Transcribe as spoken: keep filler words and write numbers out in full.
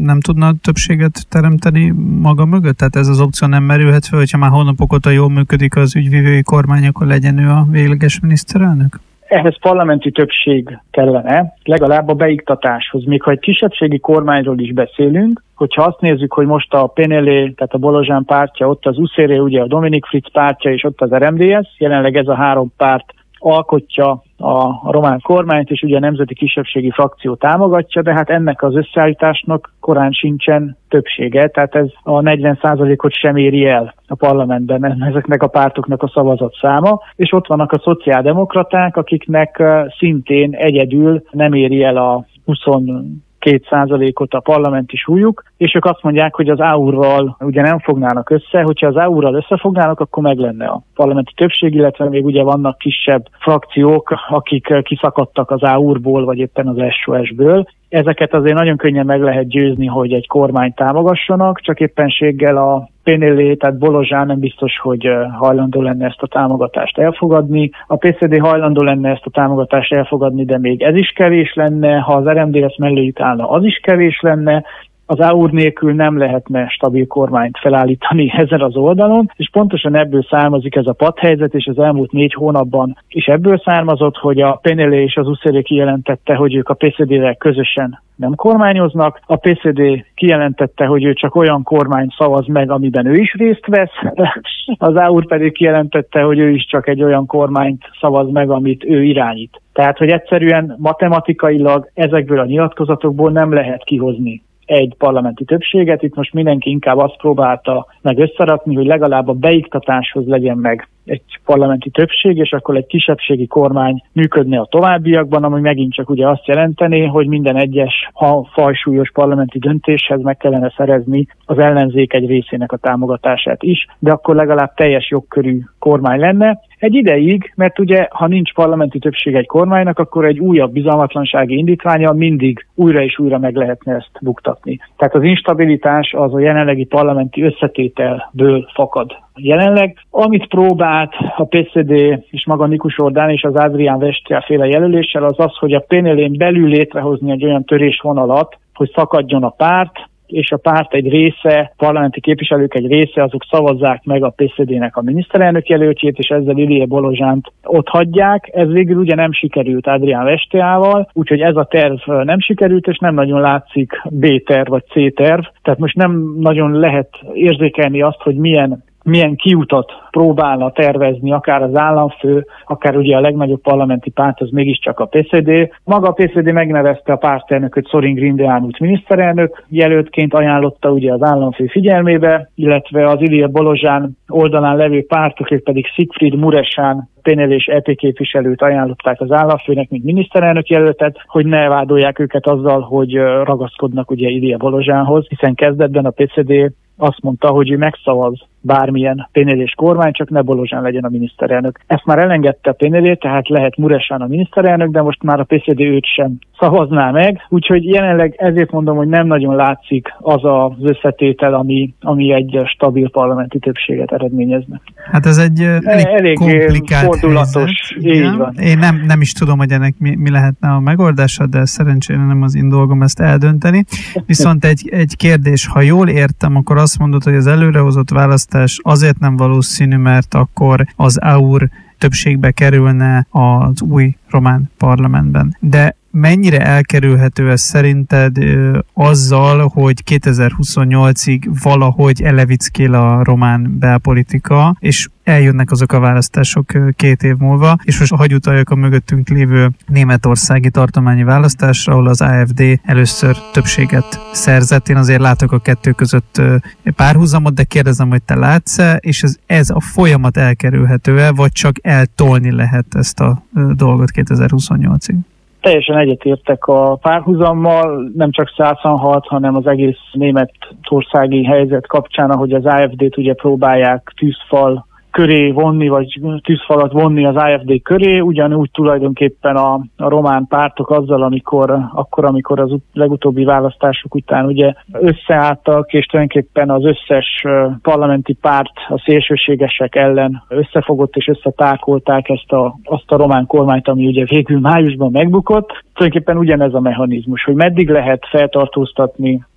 nem tudna többséget teremteni maga mögött? Tehát ez az opció nem merülhet fel, hogyha már hónapok óta jól működik az ügyvívői kormány, akkor legyen ő a végleges miniszterelnök? Ehhez parlamenti többség kellene, legalább a beiktatáshoz. Még ha egy kisebbségi kormányról is beszélünk, hogyha azt nézzük, hogy most a pé en el é, tehát a Bolozsán pártja, ott az u es zé er, ugye a Dominik Fritz pártja, és ott az er em dé es, jelenleg ez a három párt alkotja a román kormányt, és ugye a nemzeti kisebbségi frakció támogatja, de hát ennek az összeállításnak korán sincsen többsége, tehát ez a negyven százalékot sem éri el a parlamentben ezeknek a pártoknak a szavazatszáma, és ott vannak a szociáldemokraták, akiknek szintén egyedül nem éri el a huszonkét százalékot a parlamenti súlyuk, és ők azt mondják, hogy az á u er-ral ugye nem fognának össze, hogyha az á u er-ral összefognának, akkor meg lenne a parlamenti többség, illetve még ugye vannak kisebb frakciók, akik kiszakadtak az á u er-ból, vagy éppen az es o es-ből. Ezeket azért nagyon könnyen meg lehet győzni, hogy egy kormány támogassanak, csak éppenséggel a pé en el é, tehát Bolozsán nem biztos, hogy hajlandó lenne ezt a támogatást elfogadni. A pé cé dé hajlandó lenne ezt a támogatást elfogadni, de még ez is kevés lenne, ha az er em dé es melléjük állna, az is kevés lenne. Az á u er nélkül nem lehetne stabil kormányt felállítani ezen az oldalon, és pontosan ebből származik ez a patthelyzet, és az elmúlt négy hónapban is ebből származott, hogy a pé en el é és az u es zé er kijelentette, hogy ők a pé cé dé-vel közösen nem kormányoznak. A pé cé dé kijelentette, hogy ő csak olyan kormány szavaz meg, amiben ő is részt vesz. Az á u er pedig kijelentette, hogy ő is csak egy olyan kormányt szavaz meg, amit ő irányít. Tehát, hogy egyszerűen matematikailag ezekből a nyilatkozatokból nem lehet kihozni egy parlamenti többséget. Itt most mindenki inkább azt próbálta meg összerakni, hogy legalább a beiktatáshoz legyen meg egy parlamenti többség, és akkor egy kisebbségi kormány működne a továbbiakban, ami megint csak ugye azt jelentené, hogy minden egyes ha fajsúlyos parlamenti döntéshez meg kellene szerezni az ellenzék egy részének a támogatását is, de akkor legalább teljes jogkörű kormány lenne. Egy ideig, mert ugye, ha nincs parlamenti többség egy kormánynak, akkor egy újabb bizalmatlansági indítvánnyal mindig újra és újra meg lehetne ezt buktatni. Tehát az instabilitás az a jelenlegi parlamenti összetételből fakad jelenleg. Amit próbált a pé cé dé és maga Nikus Orbán és az Adrián Vesztyál féle jelöléssel, az az, hogy a pé en el é-n belül létrehozni egy olyan törésvonalat, hogy szakadjon a párt, és a párt egy része, parlamenti képviselők egy része, azok szavazzák meg a pé cé dé-nek a miniszterelnök jelöltjét, és ezzel Ilie Bolozsánt ott hagyják. Ez végül ugye nem sikerült Adrián Vesztyával, úgyhogy ez a terv nem sikerült, és nem nagyon látszik B-terv vagy C-terv. Tehát most nem nagyon lehet érzékelni azt, hogy milyen milyen kiutat próbálna tervezni, akár az államfő, akár ugye a legnagyobb parlamenti párt, az mégiscsak a pé cé dé. Maga a pé cé dé megnevezte a pártelnököt, Sorin Grindeánút miniszterelnök jelöltként, ajánlotta ugye az államfő figyelmébe, illetve az Ilie Bolozsán oldalán levő pártok, ők pedig Siegfried Mureșan pé en el és é pé képviselőt ajánlották az államfőnek, mint miniszterelnök jelöltet, hogy ne vádolják őket azzal, hogy ragaszkodnak ugye Ilie Bolozsánhoz, hiszen kezdetben a pé cé dé azt mondta, hogy ő megszavaz bármilyen pé en el és kormány, csak ne Bolozsán legyen a miniszterelnök. Ezt már elengedte a pé en el, tehát lehet Mureșan a miniszterelnök, de most már a pé cé dé őt sem szavazná meg. Úgyhogy jelenleg ezért mondom, hogy nem nagyon látszik az az összetétel, ami, ami egy stabil parlamenti többséget eredményezne. Hát ez egy elég, elég komplikált fordulatos. Így van. Én nem, nem is tudom, hogy ennek mi, mi lehetne a megoldása, de szerencsére nem az én dolgom ezt eldönteni. Viszont egy, egy kérdés, ha jól értem, akkor azt mondod, hogy az előrehozott választás azért nem valószínű, mert akkor az á u er többségbe kerülne az új román parlamentben. De mennyire elkerülhető ez szerinted ö, azzal, hogy kétezer-huszonnyolcig valahogy elevickél a román belpolitika, és eljönnek azok a választások két év múlva, és most hagy utaljak a mögöttünk lévő németországi tartományi választásra, ahol az á ef dé először többséget szerzett. Én azért látok a kettő között párhuzamot, de kérdezem, hogy te látsz-e, és ez, ez a folyamat elkerülhető-e, vagy csak eltolni lehet ezt a dolgot kétezer-huszonnyolcig? Teljesen egyetértek a párhuzammal, nem csak százszázhat, hanem az egész németországi helyzet kapcsán, ahogy az á ef dét ugye próbálják tűzfal köré vonni, vagy tűzfalat vonni az á ef dé köré, ugyanúgy tulajdonképpen a, a román pártok azzal, amikor, akkor, amikor az legutóbbi választások után ugye összeálltak, és tulajdonképpen az összes parlamenti párt a szélsőségesek ellen összefogott és összetákolták ezt a, azt a román kormányt, ami ugye végül májusban megbukott. Tulajdonképpen ugyanez a mechanizmus, hogy meddig lehet feltartóztatni